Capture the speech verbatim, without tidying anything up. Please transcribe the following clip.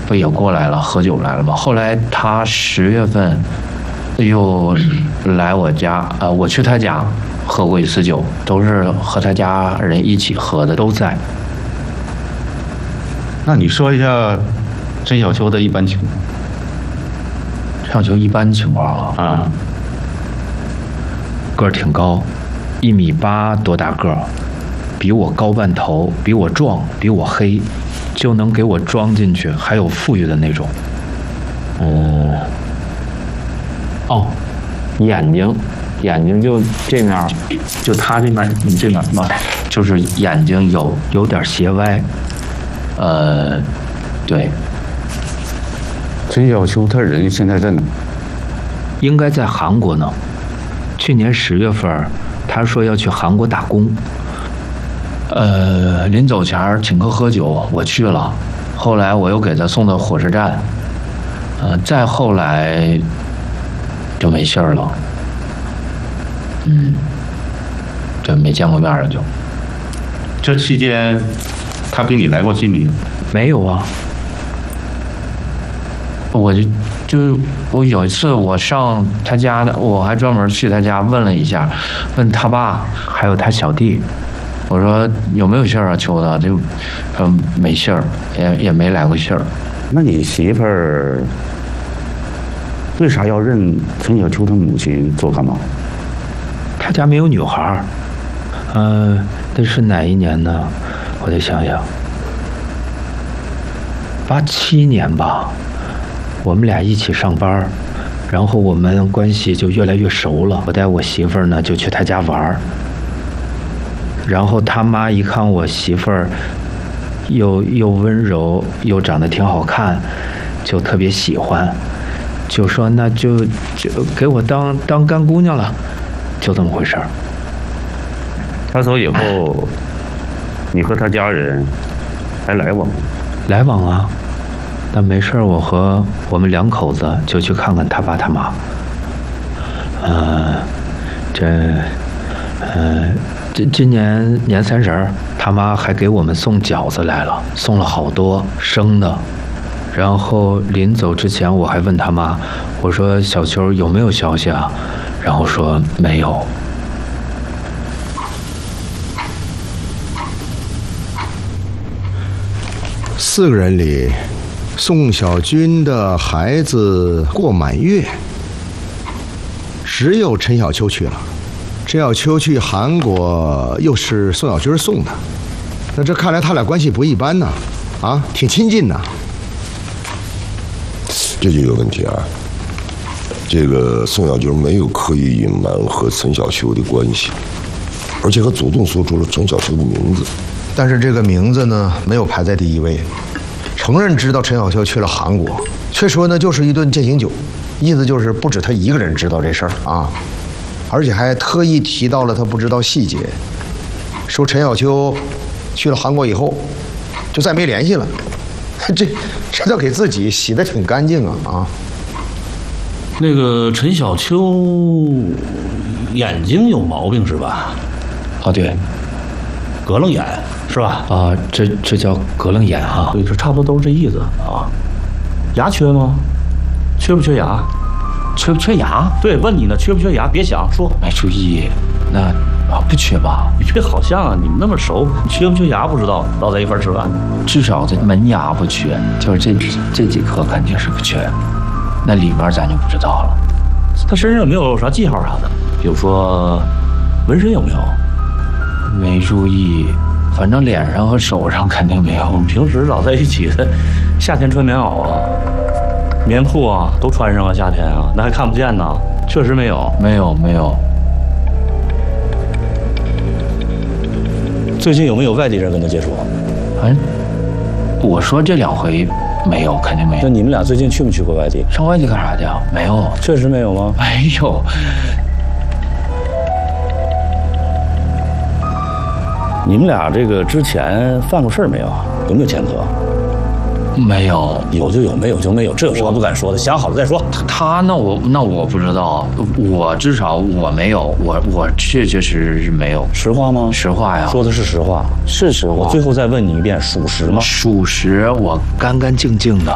不也过来了，喝酒来了吗？后来他十月份又来我家，呃，我去他家喝过一次酒，都是和他家人一起喝的，都在。 那你说一下陈小秋的一般情况。 陈小秋一般情况啊， 啊， 个儿挺高，一米八多大个儿，比我高半头，比我壮，比我黑，就能给我装进去，还有富裕的那种。嗯，哦，眼睛，眼睛就这面，就他这面，你这面嘛，就是眼睛有有点斜歪。呃，对。 陈小秋他人现在在哪？ 应该在韩国呢。去年十月份，他说要去韩国打工。呃，临走前请客喝酒，我去了。后来我又给他送到火车站。呃，再后来就没信儿了。嗯，对，没见过面了就。 这期间，他给你来过金陵？ 没有啊。我就就我有一次我上他家的，我还专门去他家问了一下，问他爸还有他小弟，我说有没有信儿啊？秋子就嗯没信儿，也也没来过信儿。 那你媳妇儿为啥要认陈小秋他母亲做干妈？ 他家没有女孩儿，嗯、呃，那是哪一年呢？我得想想，八七年吧。我们俩一起上班，然后我们关系就越来越熟了。我带我媳妇儿呢就去他家玩，然后他妈一看我媳妇儿又又温柔又长得挺好看，就特别喜欢，就说那就就给我当当干姑娘了，就这么回事儿。 他走以后，你和他家人还来往吗？ 来往啊。但没事，我和我们两口子就去看看他爸他妈。呃，这，呃，这今年年三十儿，他妈还给我们送饺子来了，送了好多生的。然后临走之前，我还问他妈，我说小秋有没有消息啊？然后说没有。 四个人里，宋小军的孩子过满月，只有陈小秋去了。陈小秋去韩国又是宋小军送的，那这看来他俩关系不一般呢，啊，挺亲近的。 这就有问题啊！这个宋小军没有刻意隐瞒和陈小秋的关系，而且还主动说出了陈小秋的名字。 但是这个名字呢，没有排在第一位。承认知道陈小秋去了韩国，却说呢就是一顿践行酒，意思就是不止他一个人知道这事儿啊，而且还特意提到了他不知道细节，说陈小秋去了韩国以后就再没联系了。这这倒给自己洗得挺干净啊啊！ 那个陈小秋眼睛有毛病是吧？ 哦，对， 格楞眼是吧？ 啊，这这叫格楞眼哈。 对，这差不多都是这意思啊。牙缺吗？缺不缺牙？ 缺不缺牙？ 对，问你呢，缺不缺牙？别想说， 没注意。那啊，不缺吧？ 你这好像啊，你们那么熟，你缺不缺牙不知道，老在一块吃饭。 至少这门牙不缺，就是这这几颗肯定是不缺，那里面咱就不知道了。 他身上有没有啥记号啥的？比如说纹身有没有？ 没注意，反正脸上和手上肯定没有。 我们平时老在一起的，夏天穿棉袄啊、棉裤啊都穿上啊，夏天啊，那还看不见呢。确实没有， 没有没有。 最近有没有外地人跟他接触？ 嗯，我说这两回没有，肯定没有。 那你们俩最近去没去过外地？ 上外地干啥去啊？没有， 确实没有吗？ 没有。 你们俩这个之前犯过事儿没有？有没有前科？ 没有， 有就有，没有就没有，这有什么不敢说的？想好了再说。 他那我那我不知道，我至少我没有，我我确确实实是没有。 实话吗？ 实话呀， 说的是实话， 是实话。 我最后再问你一遍，属实吗？ 属实，我干干净净的。